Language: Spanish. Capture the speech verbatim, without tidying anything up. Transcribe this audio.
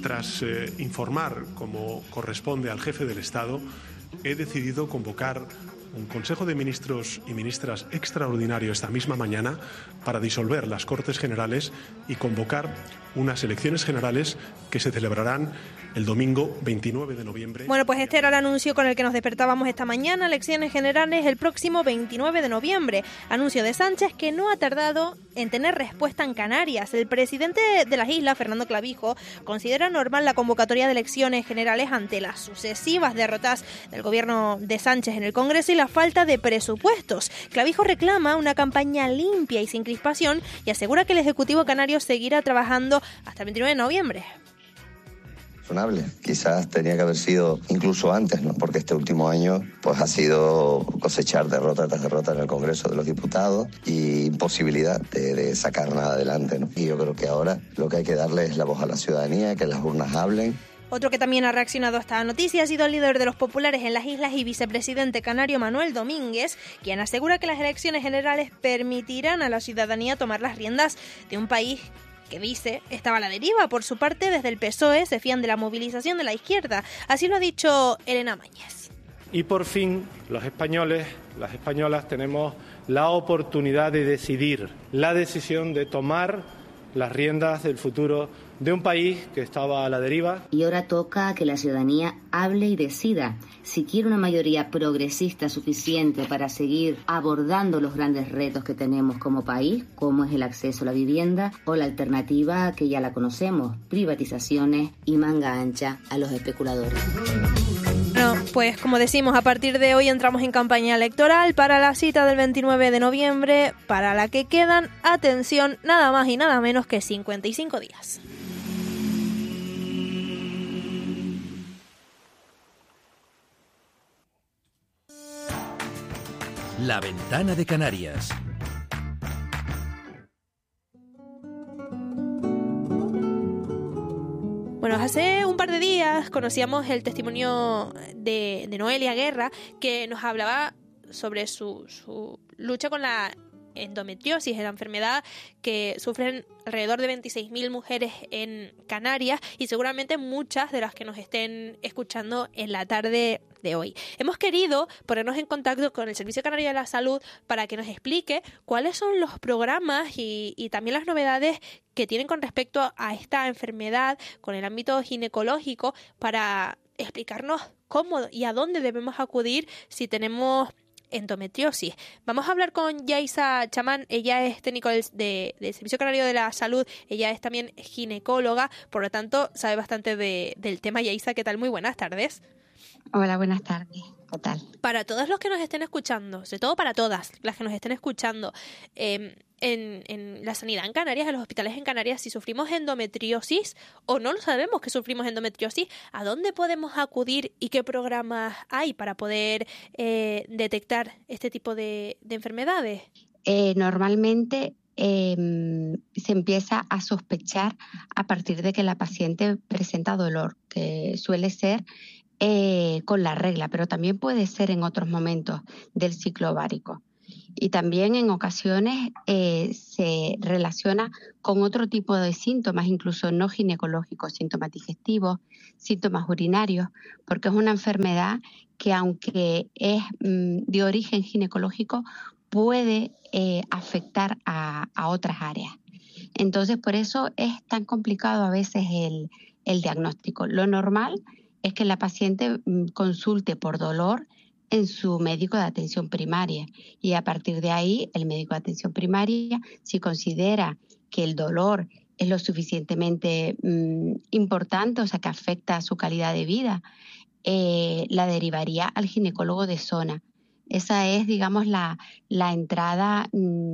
tras eh, informar, como corresponde al jefe del Estado, he decidido convocar un Consejo de Ministros y Ministras extraordinario esta misma mañana para disolver las Cortes Generales y convocar unas elecciones generales que se celebrarán el domingo veintinueve de noviembre. Bueno, pues este era el anuncio con el que nos despertábamos esta mañana. Elecciones generales el próximo veintinueve de noviembre. Anuncio de Sánchez que no ha tardado en tener respuesta en Canarias. El presidente de las islas, Fernando Clavijo, considera normal la convocatoria de elecciones generales ante las sucesivas derrotas del gobierno de Sánchez en el Congreso y la falta de presupuestos. Clavijo reclama una campaña limpia y sin crispación y asegura que el Ejecutivo canario seguirá trabajando hasta el veintinueve de noviembre. Razonable. Quizás tenía que haber sido incluso antes, ¿no? Porque este último año pues ha sido cosechar derrota tras derrota en el Congreso de los Diputados y imposibilidad de, de sacar nada adelante, ¿no? Y yo creo que ahora lo que hay que darle es la voz a la ciudadanía, que las urnas hablen. Otro que también ha reaccionado a esta noticia ha sido el líder de los populares en las islas y vicepresidente canario Manuel Domínguez, quien asegura que las elecciones generales permitirán a la ciudadanía tomar las riendas de un país que dice estaba a la deriva. Por su parte, desde el P S O E se fían de la movilización de la izquierda. Así lo ha dicho Elena Mañez. Y por fin, los españoles, las españolas, tenemos la oportunidad de decidir, la decisión de tomar las riendas del futuro de un país que estaba a la deriva. Y ahora toca que la ciudadanía hable y decida si quiere una mayoría progresista suficiente para seguir abordando los grandes retos que tenemos como país, como es el acceso a la vivienda, o la alternativa que ya la conocemos, privatizaciones y manga ancha a los especuladores. Bueno, pues como decimos, a partir de hoy entramos en campaña electoral para la cita del veintinueve de noviembre, para la que quedan, atención, nada más y nada menos que cincuenta y cinco días. La Ventana de Canarias. Bueno, hace un par de días conocíamos el testimonio de, de Noelia Guerra, que nos hablaba sobre su, su lucha con la endometriosis, la enfermedad que sufren alrededor de veintiséis mil mujeres en Canarias y seguramente muchas de las que nos estén escuchando en la tarde de hoy. Hemos querido ponernos en contacto con el Servicio Canario de la Salud para que nos explique cuáles son los programas y, y también las novedades que tienen con respecto a esta enfermedad con el ámbito ginecológico, para explicarnos cómo y a dónde debemos acudir si tenemos endometriosis. Vamos a hablar con Yaisa Chamán. Ella es técnico del, de, del Servicio Canario de la Salud. Ella es también ginecóloga, por lo tanto sabe bastante de, del tema. Yaisa, ¿qué tal? Muy buenas tardes. Hola, buenas tardes. ¿Qué tal? Para todos los que nos estén escuchando, sobre todo para todas las que nos estén escuchando, eh, en, en la sanidad en Canarias, en los hospitales en Canarias, si sufrimos endometriosis o no lo sabemos que sufrimos endometriosis, ¿a dónde podemos acudir y qué programas hay para poder eh, detectar este tipo de, de enfermedades? Eh, normalmente eh, se empieza a sospechar a partir de que la paciente presenta dolor, que suele ser Eh, con la regla, pero también puede ser en otros momentos del ciclo ovárico. Y también en ocasiones eh, se relaciona con otro tipo de síntomas, incluso no ginecológicos, síntomas digestivos, síntomas urinarios, porque es una enfermedad que, aunque es mm, de origen ginecológico, puede eh, afectar a, a otras áreas. Entonces, por eso es tan complicado a veces el, el diagnóstico. Lo normal es que la paciente consulte por dolor en su médico de atención primaria y a partir de ahí el médico de atención primaria, si considera que el dolor es lo suficientemente mmm, importante, o sea que afecta a su calidad de vida, eh, la derivaría al ginecólogo de zona. Esa es, digamos, la, la entrada mmm,